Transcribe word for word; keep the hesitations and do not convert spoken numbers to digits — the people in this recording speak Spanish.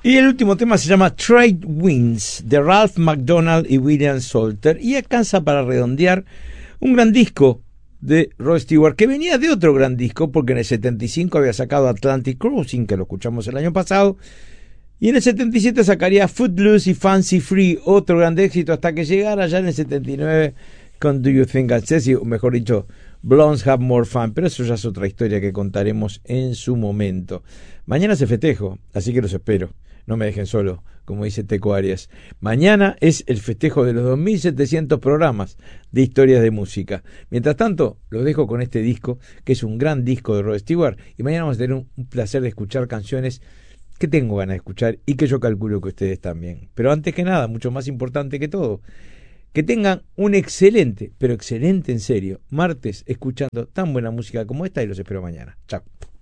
Y el último tema se llama Trade Winds, de Ralph McDonald y William Salter, y alcanza para redondear un gran disco de Rod Stewart, que venía de otro gran disco, porque en el setenta y cinco había sacado Atlantic Crossing, que lo escuchamos el año pasado, y en el setenta y siete sacaría Footloose y Fancy Free, otro gran éxito, hasta que llegara ya en el setenta y nueve con Do You Think I'm Sexy, o mejor dicho, Blondes Have More Fun, pero eso ya es otra historia que contaremos en su momento. Mañana se festejo, así que los espero. No me dejen solo, como dice Teco Arias. Mañana es el festejo de los dos mil setecientos programas de historias de música. Mientras tanto, los dejo con este disco, que es un gran disco de Rod Stewart, y mañana vamos a tener un, un placer de escuchar canciones que tengo ganas de escuchar y que yo calculo que ustedes también. Pero antes que nada, mucho más importante que todo, que tengan un excelente, pero excelente en serio, martes escuchando tan buena música como esta, y los espero mañana. Chao.